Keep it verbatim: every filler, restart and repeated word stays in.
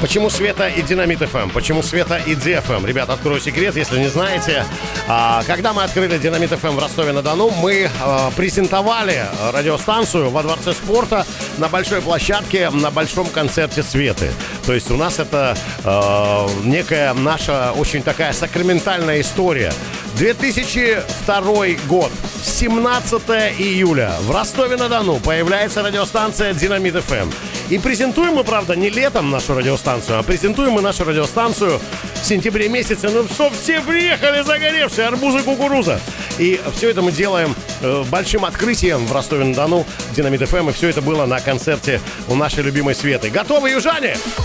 Почему Света и Динамит эф эм? Почему Света и Ди эф эм? Ребята, открою секрет, если не знаете. А, когда мы открыли Динамит эф эм в Ростове-на-Дону, мы а, презентовали радиостанцию во Дворце спорта на большой площадке, на большом концерте Светы. То есть у нас это а, некая наша очень такая сакраментальная история. две тысячи второй год, семнадцатое июля, в Ростове-на-Дону появляется радиостанция Динамит эф эм. И презентуем мы, правда, не летом нашу радиостанцию, а презентуем мы нашу радиостанцию в сентябре месяце. Ну что, все приехали загоревшие, арбузы, кукуруза. И все это мы делаем э, большим открытием в Ростове-на-Дону Динамит эф эм. И все это было на концерте у нашей любимой Светы. Готовы, южане?